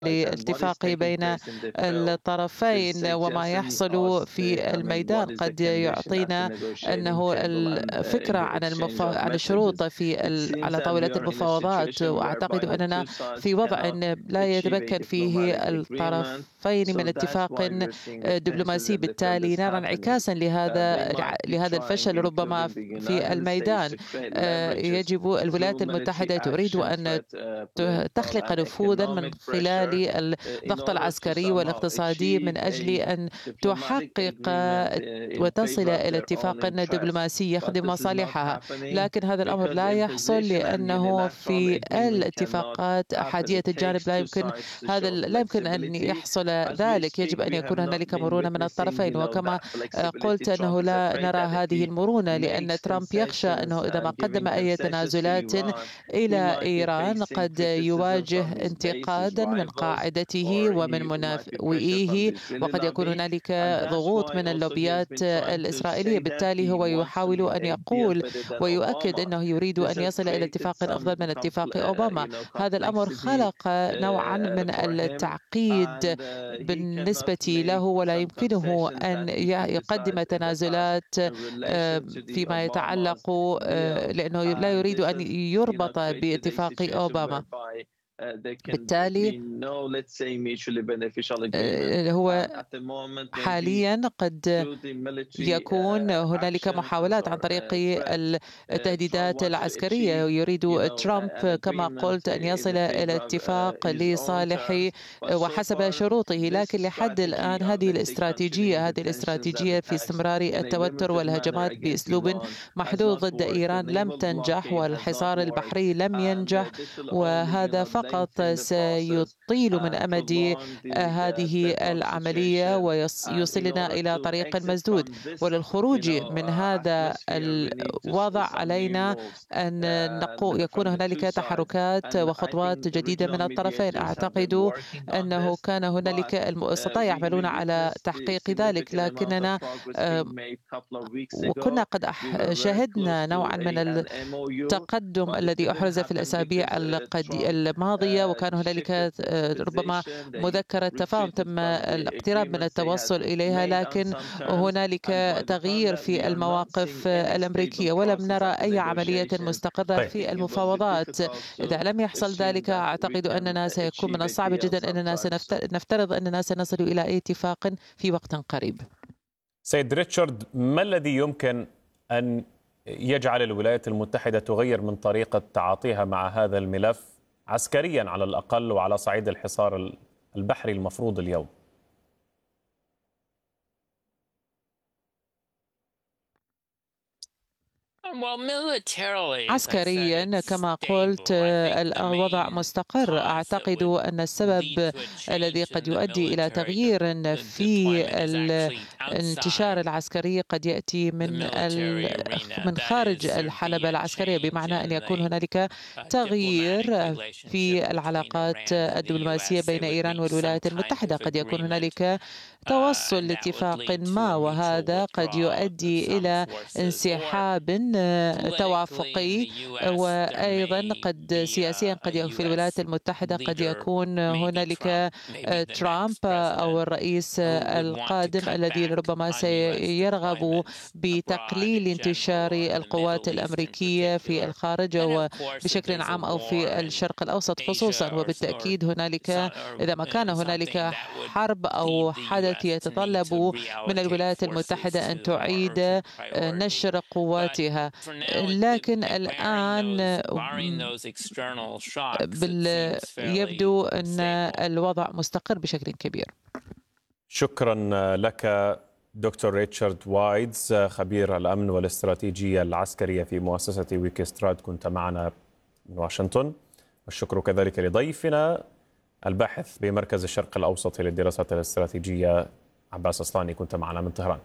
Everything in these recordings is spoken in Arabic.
الاتفاق بين الطرفين. وما يحصل في الميدان قد يعطينا أنه الفكرة عن الشروط على طاولة المفاوضات، وأعتقد أننا في وضع لا يتمكن فيه الطرفين من اتفاق دبلوماسي. بالتالي نرى انعكاسا لهذا الفشل ربما في الميدان. يجب الولايات المتحدة تريد أن تخلق نفوذا من خلال الضغط العسكري والاقتصادي من أجل أن تحقق وتصل إلى اتفاق دبلوماسي يخدم مصالحها. لكن هذا الأمر لا يحصل لأنه في الاتفاقات أحادية الجانب لا يمكن أن يحصل ذلك. يجب أن يكون هنالك مرونة من الطرفين، وكما قلت أنه لا نرى هذه المرونة لأن ترامب يخشى أنه إذا ما قدم أي تنازلات إلى إيران قد يواجه انتقادا من قاعدته ومن منافئيه، وقد يكون هنالك ضغوط من اللوبيات الإسرائيلية. بالتالي هو يحاول أن يقول ويؤكد أنه يريد أن يصل إلى اتفاق أفضل من اتفاق أوباما. هذا الأمر خلق نوعا من التعقيد بالنسبة له، ولا يمكنه أن يقدم تنازلات فيما يتعلق لأنه لا يريد أن يربط باتفاق أوباما. بالتالي هو حاليا قد يكون هنالك محاولات عن طريق التهديدات العسكرية. يريد ترامب كما قلت أن يصل إلى اتفاق لصالح وحسب شروطه، لكن لحد الآن هذه الاستراتيجية في استمرار التوتر والهجمات بأسلوب محدود ضد إيران لم تنجح، والحصار البحري لم ينجح، وهذا فقط سيطيل من أمد هذه العملية ويوصلنا إلى طريق مسدود. وللخروج من هذا الوضع علينا أن يكون هنالك تحركات وخطوات جديدة من الطرفين. أعتقد أنه كان هنالك استطاعوا يعملون على تحقيق ذلك، لكننا وكنا قد شهدنا نوعا من التقدم الذي أحرز في الأسابيع الماضية، وكان هنالك ربما مذكرة تفاهم تم الاقتراب من التوصل إليها، لكن هنالك تغيير في المواقف الأمريكية ولم نرى أي عملية مستقرة في المفاوضات. إذا لم يحصل ذلك أعتقد أننا سيكون من الصعب جدا أننا نفترض أننا سنصل إلى أي اتفاق في وقت قريب. سيد ريتشارد، ما الذي يمكن أن يجعل الولايات المتحدة تغير من طريقة تعاطيها مع هذا الملف عسكريا على الأقل وعلى صعيد الحصار البحري المفروض اليوم؟ عسكريا كما قلت الوضع مستقر. أعتقد أن السبب الذي قد يؤدي إلى تغيير في الانتشار العسكري قد يأتي من خارج الحلبة العسكرية، بمعنى أن يكون هنالك تغيير في العلاقات الدبلوماسية بين إيران والولايات المتحدة. قد يكون هنالك توصل لاتفاق ما، وهذا قد يؤدي إلى انسحاب توافقي. وأيضا قد سياسيا في الولايات المتحدة قد يكون هنالك ترامب أو الرئيس القادم الذي ربما سيرغب بتقليل انتشار القوات الأمريكية في الخارج وبشكل عام أو في الشرق الأوسط خصوصا. وبالتأكيد هنالك إذا ما كان هنالك حرب أو حدث يتطلب من الولايات المتحدة أن تعيد نشر قواتها، لكن الآن يبدو أن الوضع مستقر بشكل كبير. شكرا لك دكتور ريتشارد وايدز، خبير الأمن والاستراتيجية العسكرية في مؤسسة ويكستراد، كنت معنا من واشنطن. والشكر كذلك لضيفنا الباحث بمركز الشرق الأوسط للدراسات الاستراتيجية عباس أصلاني، كنت معنا من طهران.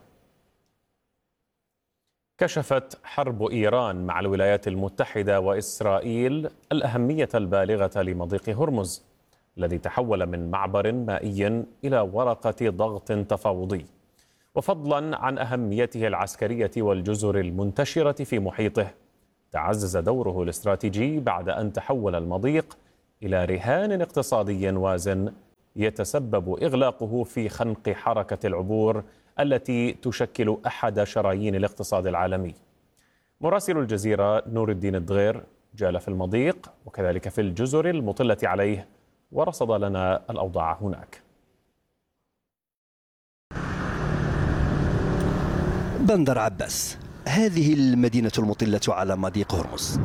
كشفت حرب إيران مع الولايات المتحدة وإسرائيل الأهمية البالغة لمضيق هرمز الذي تحول من معبر مائي إلى ورقة ضغط تفاوضي، وفضلا عن أهميته العسكرية والجزر المنتشرة في محيطه، تعزز دوره الاستراتيجي بعد أن تحول المضيق إلى رهان اقتصادي وازن يتسبب إغلاقه في خنق حركة العبور التي تشكل أحد شرايين الاقتصاد العالمي. مراسل الجزيرة نور الدين الدغير جال في المضيق وكذلك في الجزر المطلة عليه ورصد لنا الأوضاع هناك. بندر عباس، هذه المدينة المطلة على مضيق هرمز،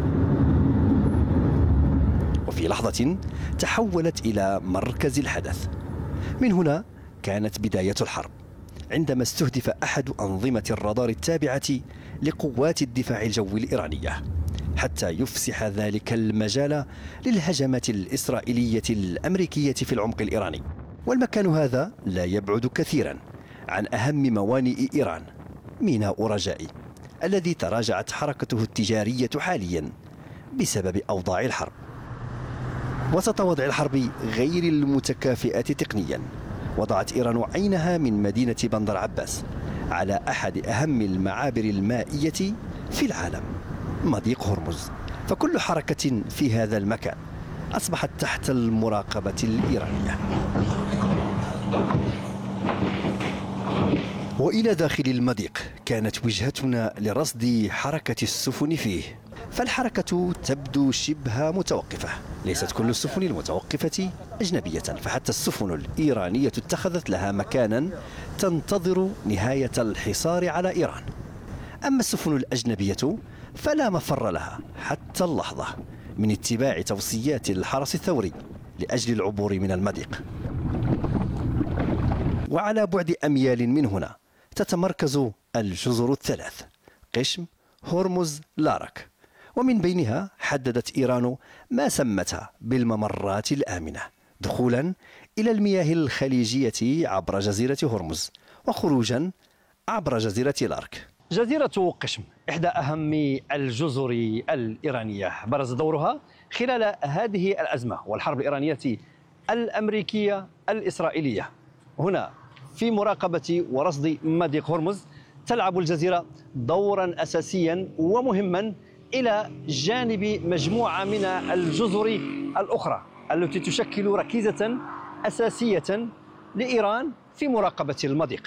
وفي لحظة تحولت إلى مركز الحدث. من هنا كانت بداية الحرب، عندما استهدف أحد أنظمة الرادار التابعة لقوات الدفاع الجوي الإيرانية، حتى يفسح ذلك المجال للهجمات الإسرائيلية الأمريكية في العمق الإيراني. والمكان هذا لا يبعد كثيرا عن أهم موانئ إيران، ميناء رجائي، الذي تراجعت حركته التجارية حاليا بسبب أوضاع الحرب. وسط وضع الحرب غير المتكافئة تقنيا، وضعت إيران عينها من مدينة بندر عباس على أحد أهم المعابر المائية في العالم، مضيق هرمز. فكل حركة في هذا المكان أصبحت تحت المراقبة الإيرانية. وإلى داخل المضيق كانت وجهتنا لرصد حركة السفن فيه، فالحركة تبدو شبه متوقفة. ليست كل السفن المتوقفة أجنبية، فحتى السفن الإيرانية اتخذت لها مكانا تنتظر نهاية الحصار على إيران. أما السفن الأجنبية فلا مفر لها حتى اللحظة من اتباع توصيات الحرس الثوري لأجل العبور من المضيق. وعلى بعد أميال من هنا تتمركز الجزر الثلاث: قشم، هرمز، لارك، ومن بينها حددت إيران ما سمتها بالممرات الآمنة، دخولا إلى المياه الخليجية عبر جزيرة هرمز وخروجا عبر جزيرة لارك. جزيرة قشم إحدى أهم الجزر الإيرانية، برز دورها خلال هذه الأزمة والحرب الإيرانية الأمريكية الإسرائيلية. هنا في مراقبة ورصد مضيق هرمز تلعب الجزيرة دورا أساسيا ومهما إلى جانب مجموعة من الجزر الأخرى التي تشكل ركيزة أساسية لإيران في مراقبة المضيق.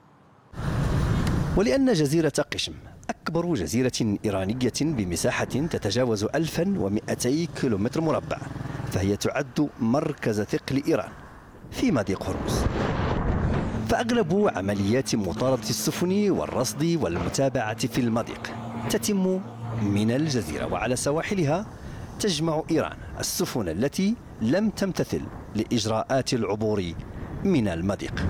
ولأن جزيرة قشم أكبر جزيرة إيرانية بمساحة تتجاوز 1200 كيلومتر مربع، فهي تعد مركز ثقل إيران في مضيق هرمز. فأغلب عمليات مطاردة السفن والرصد والمتابعة في المضيق تتم من الجزيرة، وعلى سواحلها تجمع إيران السفن التي لم تمتثل لإجراءات العبور من المضيق.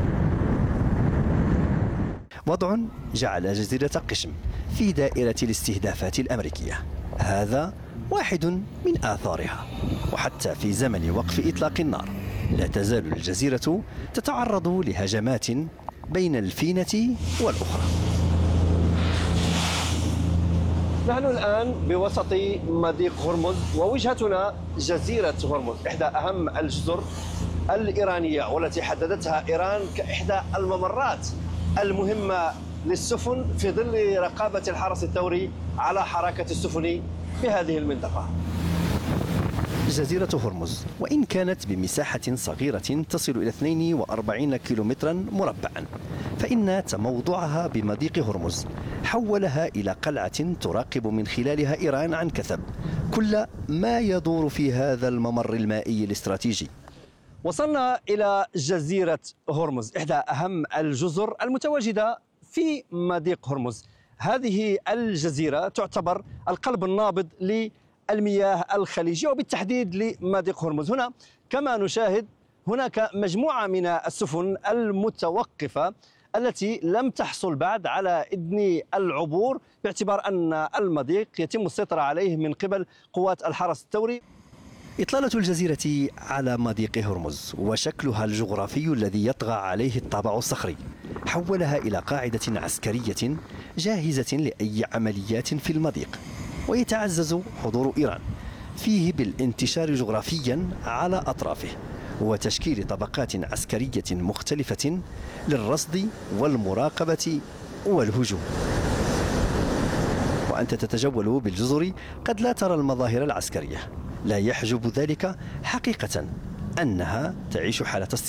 وضع جعل جزيرة قشم في دائرة الاستهدافات الأمريكية، هذا واحد من آثارها. وحتى في زمن وقف إطلاق النار لا تزال الجزيرة تتعرض لهجمات بين الفينة والأخرى. نحن الآن بوسط مضيق هرمز، ووجهتنا جزيرة هرمز، إحدى أهم الجزر الإيرانية والتي حددتها إيران كإحدى الممرات المهمة للسفن في ظل رقابة الحرس الثوري على حركة السفن في هذه المنطقة. جزيرة هرمز وإن كانت بمساحة صغيرة تصل إلى 42 كيلومترا مربعا، فإن تموضعها بمضيق هرمز حولها إلى قلعة تراقب من خلالها إيران عن كثب كل ما يدور في هذا الممر المائي الاستراتيجي. وصلنا إلى جزيرة هرمز، إحدى أهم الجزر المتواجدة في مضيق هرمز. هذه الجزيرة تعتبر القلب النابض للمياه الخليجية وبالتحديد لمضيق هرمز. هنا كما نشاهد هناك مجموعة من السفن المتوقفة التي لم تحصل بعد على إذن العبور، باعتبار أن المضيق يتم السيطرة عليه من قبل قوات الحرس الثوري. إطلالة الجزيرة على مضيق هرمز وشكلها الجغرافي الذي يطغى عليه الطابع الصخري حولها إلى قاعدة عسكرية جاهزة لأي عمليات في المضيق. ويتعزز حضور إيران فيه بالانتشار جغرافيا على أطرافه وتشكيل طبقات عسكرية مختلفة للرصد والمراقبة والهجوم. وأنت تتجول بالجزر قد لا ترى المظاهر العسكرية، لا يحجب ذلك حقيقة أنها تعيش حالة